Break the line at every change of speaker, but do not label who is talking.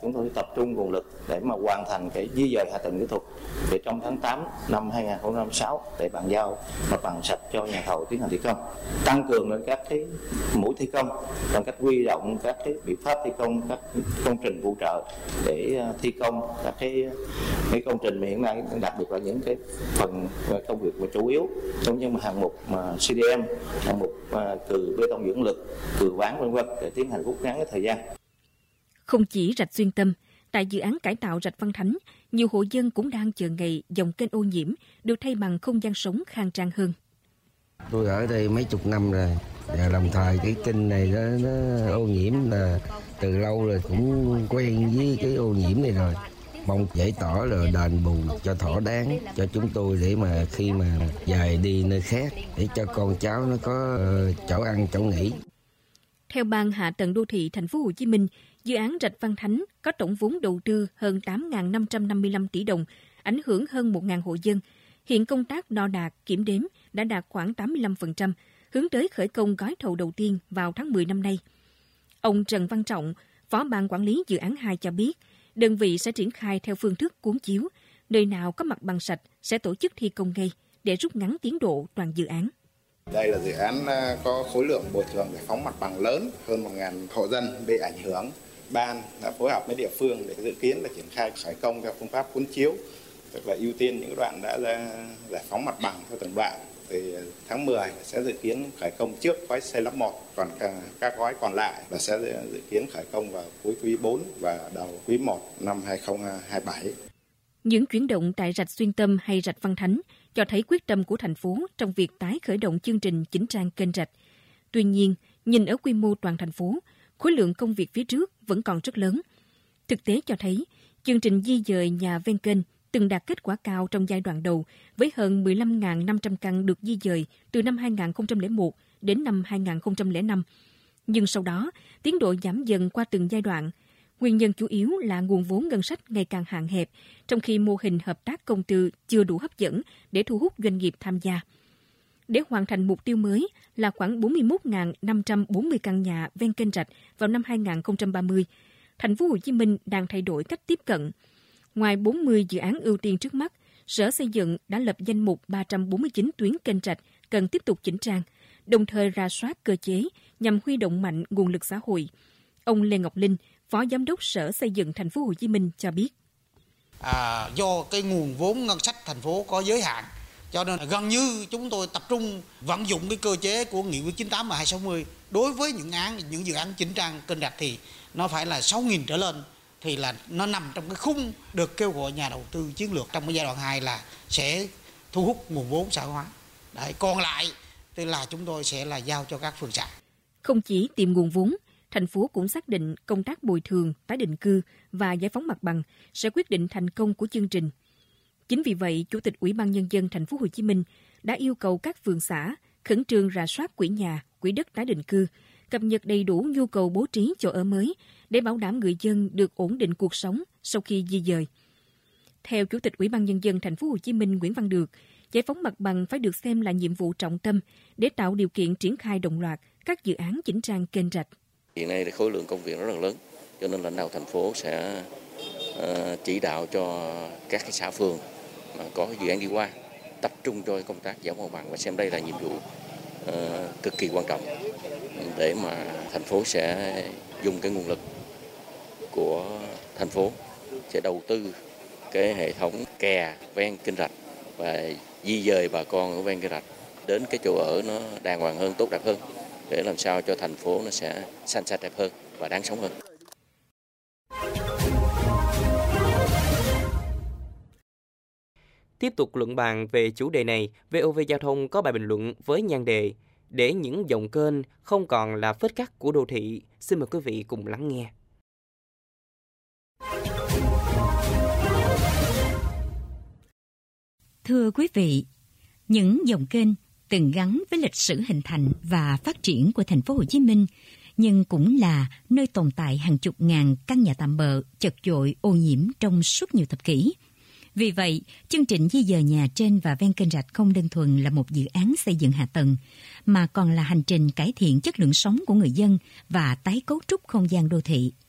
chúng tôi tập trung nguồn lực để mà hoàn thành cái di dời hạ tầng kỹ thuật để trong tháng 8 năm 2026 để bàn giao mặt bằng sạch cho nhà thầu tiến hành thi công, tăng cường lên các cái mũi thi công bằng cách huy động các cái biện pháp thi công, các công trình phụ trợ để thi công các cái công trình mà hiện nay, đặc biệt là những cái phần công việc mà chủ yếu trong những hạng mục mà CDM, hạng mục từ bê tông dưỡng lực, từ ván v.v. để tiến hành rút ngắn cái thời gian.
Không chỉ rạch Xuyên Tâm, tại dự án cải tạo rạch Văn Thánh, nhiều hộ dân cũng đang chờ ngày dòng kênh ô nhiễm được thay bằng không gian sống khang trang hơn.
Tôi ở đây mấy chục năm rồi, và đồng thời cái kênh này nó ô nhiễm là từ lâu rồi, cũng quen với cái ô nhiễm này rồi. Mong giải tỏa rồi đền bù cho thỏa đáng cho chúng tôi để mà khi mà dời đi nơi khác để cho con cháu nó có chỗ ăn chỗ nghỉ.
Theo Ban Hạ tầng Đô thị Thành phố Hồ Chí Minh, dự án rạch Văn Thánh có tổng vốn đầu tư hơn 8.555 tỷ đồng, ảnh hưởng hơn 1.000 hộ dân. Hiện công tác đo đạc, kiểm đếm đã đạt khoảng 85%, hướng tới khởi công gói thầu đầu tiên vào tháng 10 năm nay. Ông Trần Văn Trọng, Phó Ban Quản lý Dự án 2 cho biết, đơn vị sẽ triển khai theo phương thức cuốn chiếu, nơi nào có mặt bằng sạch sẽ tổ chức thi công ngay để rút ngắn tiến độ toàn dự án.
Đây là dự án có khối lượng bồi thường giải phóng mặt bằng lớn, hơn 1.000 hộ dân bị ảnh hưởng. Ban đã phối hợp với địa phương để dự kiến là triển khai khởi công theo phương pháp cuốn chiếu, tức là ưu tiên những đoạn đã giải phóng mặt bằng theo từng đoạn. Thì tháng 10 sẽ dự kiến khởi công trước gói xây lắp 1, còn các gói còn lại là sẽ dự kiến khởi công vào cuối quý 4 và đầu quý 1 năm 2027.
Những chuyển động tại rạch Xuyên Tâm hay rạch Văn Thánh cho thấy quyết tâm của thành phố trong việc tái khởi động chương trình chỉnh trang kênh rạch. Tuy nhiên, nhìn ở quy mô toàn thành phố, khối lượng công việc phía trước vẫn còn rất lớn. Thực tế cho thấy, chương trình di dời nhà ven kênh từng đạt kết quả cao trong giai đoạn đầu với hơn 15.500 căn được di dời từ năm 2001 đến năm 2005. Nhưng sau đó, tiến độ giảm dần qua từng giai đoạn. Nguyên nhân chủ yếu là nguồn vốn ngân sách ngày càng hạn hẹp, trong khi mô hình hợp tác công tư chưa đủ hấp dẫn để thu hút doanh nghiệp tham gia. Để hoàn thành mục tiêu mới là khoảng 41.540 căn nhà ven kênh rạch vào năm 2030, Thành phố Hồ Chí Minh đang thay đổi cách tiếp cận. Ngoài 40 dự án ưu tiên trước mắt, Sở Xây dựng đã lập danh mục 349 tuyến kênh rạch cần tiếp tục chỉnh trang, đồng thời rà soát cơ chế nhằm huy động mạnh nguồn lực xã hội. Ông Lê Ngọc Linh, Phó Giám đốc Sở Xây dựng Thành phố Hồ Chí Minh cho biết.
Do cái nguồn vốn ngân sách thành phố có giới hạn, cho nên gần như chúng tôi tập trung vận dụng cái cơ chế của Nghị quyết 98 và 260. Đối với những dự án chỉnh trang kênh rạch thì nó phải là 6.000 trở lên, thì là nó nằm trong cái khung được kêu gọi nhà đầu tư chiến lược trong cái giai đoạn 2 là sẽ thu hút nguồn vốn xã hội hóa. Đấy, còn lại thì là chúng tôi sẽ là giao cho các phường xã.
Không chỉ tìm nguồn vốn, thành phố cũng xác định công tác bồi thường, tái định cư và giải phóng mặt bằng sẽ quyết định thành công của chương trình. Chính vì vậy, Chủ tịch Ủy ban Nhân dân Thành phố Hồ Chí Minh đã yêu cầu các phường xã khẩn trương rà soát quỹ nhà, quỹ đất tái định cư, cập nhật đầy đủ nhu cầu bố trí chỗ ở mới để bảo đảm người dân được ổn định cuộc sống sau khi di dời. Theo Chủ tịch Ủy ban Nhân dân Thành phố Hồ Chí Minh Nguyễn Văn Được, giải phóng mặt bằng phải được xem là nhiệm vụ trọng tâm để tạo điều kiện triển khai đồng loạt các dự án chỉnh trang kênh rạch.
Hiện nay khối lượng công việc rất là lớn, cho nên lãnh đạo thành phố sẽ chỉ đạo cho các cái xã phường mà có dự án đi qua tập trung cho công tác giải phóng mặt bằng và xem đây là nhiệm vụ cực kỳ quan trọng để mà thành phố sẽ dùng cái nguồn lực của thành phố sẽ đầu tư cái hệ thống kè ven kênh rạch và di dời bà con ở ven kênh rạch đến cái chỗ ở nó đàng hoàng hơn, tốt đẹp hơn để làm sao cho thành phố nó sẽ xanh sạch đẹp hơn và đáng sống hơn.
Tiếp tục luận bàn về chủ đề này, VOV Giao thông có bài bình luận với nhan đề để những dòng kênh không còn là vết cắt của đô thị. Xin mời quý vị cùng lắng nghe.
Thưa quý vị, những dòng kênh từng gắn với lịch sử hình thành và phát triển của thành phố Hồ Chí Minh, nhưng cũng là nơi tồn tại hàng chục ngàn căn nhà tạm bợ chật chội ô nhiễm trong suốt nhiều thập kỷ. Vì vậy, chương trình di dời nhà trên và ven kênh rạch không đơn thuần là một dự án xây dựng hạ tầng, mà còn là hành trình cải thiện chất lượng sống của người dân và tái cấu trúc không gian đô thị.